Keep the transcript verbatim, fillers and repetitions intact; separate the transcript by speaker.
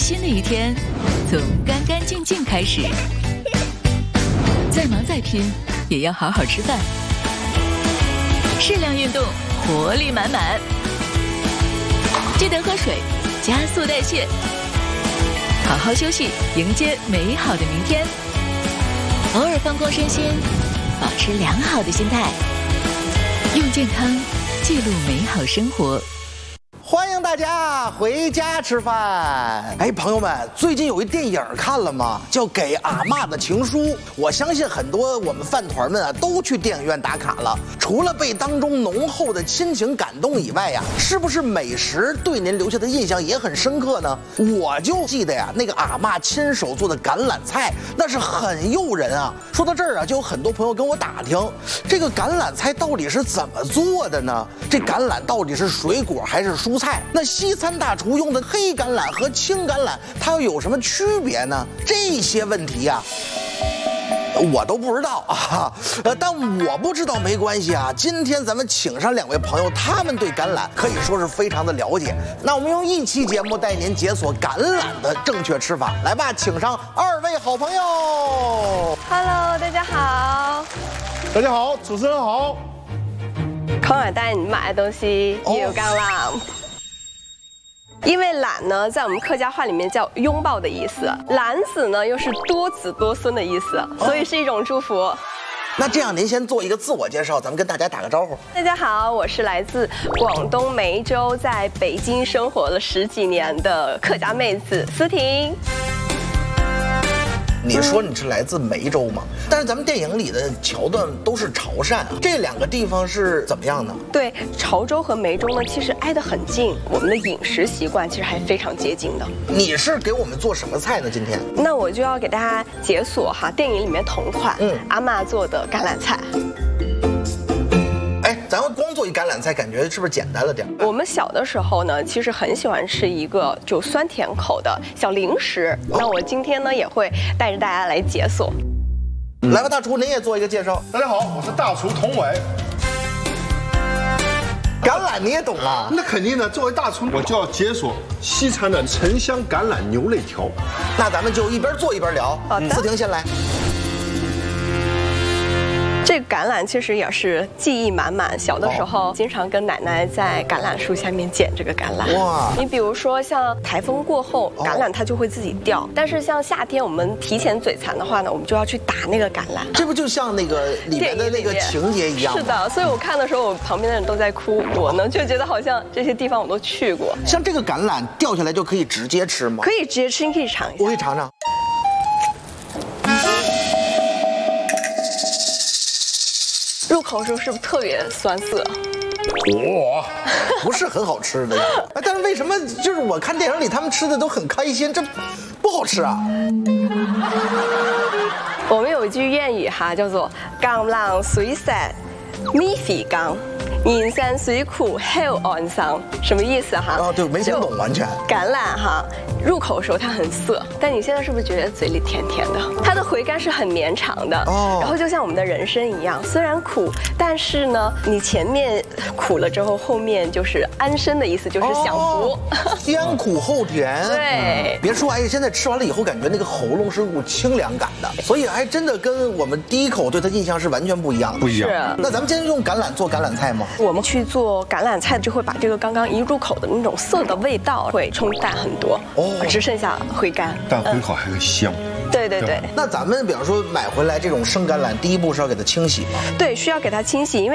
Speaker 1: 新的一天从干干净净开始。再忙再拼，也要好好吃饭。适量运动，活力满满。记得喝水，加速代谢。好好休息，迎接美好的明天。偶尔放空身心，保持良好的心态，用健康记录美好生活。
Speaker 2: 欢迎大家回家吃饭。哎，朋友们，最近有一电影看了吗？叫《给阿嬷的情书》。我相信很多我们饭团们啊，都去电影院打卡了。除了被当中浓厚的亲情感动以外呀，是不是美食对您留下的印象也很深刻呢？我就记得呀，那个阿嬷亲手做的橄榄菜，那是很诱人啊。说到这儿啊，就有很多朋友跟我打听，这个橄榄菜到底是怎么做的呢？这橄榄到底是水果还是蔬菜？那西餐大厨用的黑橄榄和青橄榄，它又有什么区别呢？这些问题呀、啊，我都不知道啊。呃，但我不知道没关系啊。今天咱们请上两位朋友，他们对橄榄可以说是非常的了解。那我们用一期节目带您解锁橄榄的正确吃法。来吧，请上二位好朋友。
Speaker 3: Hello， 大家好。
Speaker 4: 大家好，主持人好。
Speaker 3: 康尔带你买的东西也有橄榄。哦，因为榄呢，在我们客家话里面叫拥抱的意思，兰子呢又是多子多孙的意思，所以是一种祝福。
Speaker 2: 那这样，您先做一个自我介绍，咱们跟大家打个招呼。
Speaker 3: 大家好，我是来自广东梅州，在北京生活了十几年的客家妹子思婷。
Speaker 2: 你说你是来自梅州吗？但是咱们电影里的桥段都是潮汕啊，这两个地方是怎么样呢？
Speaker 3: 对，潮州和梅州呢，其实挨得很近，我们的饮食习惯其实还非常接近的。
Speaker 2: 你是给我们做什么菜呢？今天？
Speaker 3: 那我就要给大家解锁哈，电影里面同款，嗯，阿嬷做的橄榄菜。
Speaker 2: 哎，咱们光做一橄榄菜，感觉是不是简单了点？
Speaker 3: 我们小的时候呢，其实很喜欢吃一个就酸甜口的小零食。哦，那我今天呢也会带着大家来解锁。
Speaker 2: 嗯，来吧，大厨，您也做一个介绍。
Speaker 4: 大家好，我是大厨童伟。
Speaker 2: 橄榄你也懂啊？
Speaker 4: 那肯定的，作为大厨，我就要解锁西餐的沉香橄榄牛肋条。
Speaker 2: 那咱们就一边做一边聊。
Speaker 3: 好的，
Speaker 2: 思婷先来。
Speaker 3: 这个橄榄其实也是记忆满满，小的时候经常跟奶奶在橄榄树下面捡这个橄榄。哇！你比如说像台风过后，橄榄它就会自己掉，但是像夏天我们提前嘴馋的话呢，我们就要去打那个橄榄。
Speaker 2: 这不就像那个里面的那个情节一样吗？
Speaker 3: 是的，所以我看的时候，我旁边的人都在哭，我呢就觉得好像这些地方我都去过。
Speaker 2: 像这个橄榄掉下来就可以直接吃吗？
Speaker 3: 可以直接吃，你可以尝一下。
Speaker 2: 我可以尝尝。
Speaker 3: 入口的时候是不是特别酸涩？
Speaker 2: 哇，不是很好吃的呀。但是为什么就是我看电影里他们吃的都很开心，这不好吃啊？
Speaker 3: 我们有一句谚语哈，叫做“橄榄虽涩，米肥甘”。人生虽苦后岸上，什么意思哈？
Speaker 2: 啊，对，没听懂完全。
Speaker 3: 橄榄哈，入口的时候它很涩，但你现在是不是觉得嘴里甜甜的？它的回甘是很绵长的哦。然后就像我们的人生一样，虽然苦，但是呢，你前面苦了之后，后面就是安身的意思，就是享福。哦，
Speaker 2: 先苦后甜。
Speaker 3: 对，
Speaker 2: 别说哎，现在吃完了以后，感觉那个喉咙是股清凉感的，所以还真的跟我们第一口对它印象是完全不一样的。
Speaker 4: 不一样。
Speaker 3: 是。
Speaker 2: 那咱们今天用橄榄做橄榄菜吗？
Speaker 3: 我们去做橄榄菜，就会把这个刚刚一入口的那种涩的味道会冲淡很多，哦，只剩下回甘，
Speaker 4: 但回口还很香。
Speaker 3: 嗯，对对对。
Speaker 2: 那咱们比方说买回来这种生橄榄，第一步是要给它清洗吗？
Speaker 3: 对，需要给它清洗，因为